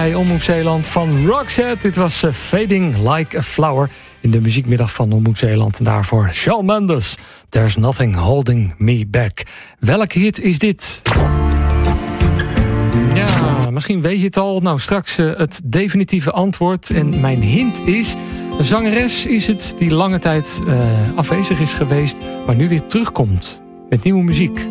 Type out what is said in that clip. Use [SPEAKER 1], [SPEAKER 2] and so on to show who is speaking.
[SPEAKER 1] bij Omroep Zeeland van Roxette. Dit was Fading Like a Flower in de muziekmiddag van Omroep Zeeland. En daarvoor Shawn Mendes, There's Nothing Holding Me Back. Welke hit is dit? Ja, misschien weet je het al. Nou, straks het definitieve antwoord. En mijn hint is, een zangeres is het die lange tijd afwezig is geweest, maar nu weer terugkomt met nieuwe muziek.